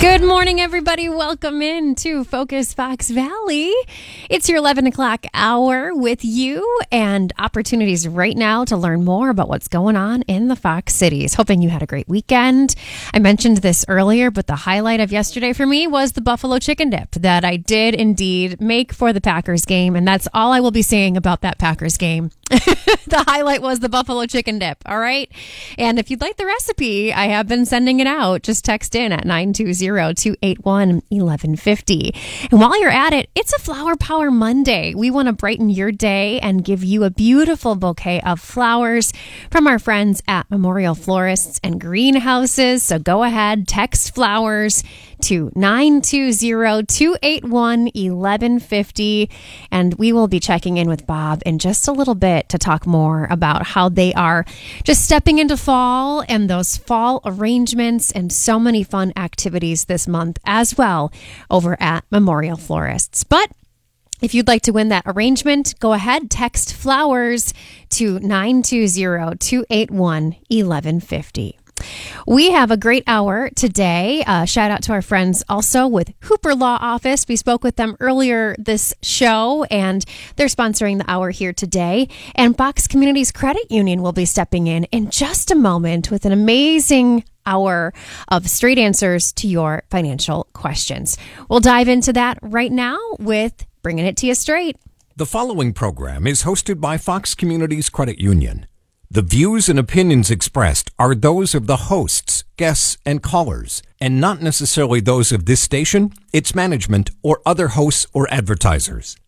Good morning, everybody. Welcome in to Focus Fox Valley. It's your 11 o'clock hour with you and opportunities right now to learn more about what's going on in the Fox cities. Hoping you had a great weekend. I mentioned this earlier, but the highlight of yesterday for me was the buffalo chicken dip that I did indeed make for the Packers game. And that's all I will be saying about that Packers game. The highlight was the buffalo chicken dip. All right. And if you'd like the recipe, I have been sending it out. Just text in at 920-281-1150. And while you're at it, it's a Flower Power Monday. We want to brighten your day and give you a beautiful bouquet of flowers from our friends at Memorial Florists and Greenhouses. So go ahead, text flowers to 920-281-1150. And we will be checking in with Bob in just a little bit to talk more about how they are just stepping into fall and those fall arrangements and so many fun activities this month as well over at Memorial Florists. But if you'd like to win that arrangement, go ahead, text flowers to 920-281-1150. We have a great hour today. Shout out to our friends also with Hooper Law Office. We spoke with them earlier this show, and they're sponsoring the hour here today. And Fox Communities Credit Union will be stepping in just a moment with an amazing hour of straight answers to your financial questions. We'll dive into that right now with Bringing It to You Straight. The following program is hosted by Fox Communities Credit Union. The views and opinions expressed are those of the hosts, guests, and callers, and not necessarily those of this station, its management, or other hosts or advertisers.